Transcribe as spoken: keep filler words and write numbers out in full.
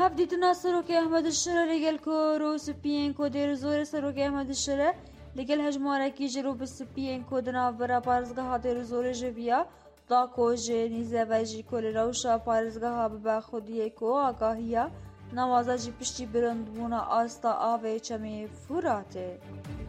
هف دیتنا سروک احمد الشره لگل کو رو سپین کو دیر زور سروک احمد الشره لگل هجماره کی جرو بسپین کو دنا برا پارزگاه دیر زور جویا دا کو جه نیزه و جی کل روشا پارزگاه ببا خودیه کو آگاهیا نوازا جی پشتی برندبونا آستا آوه چمی فوراته.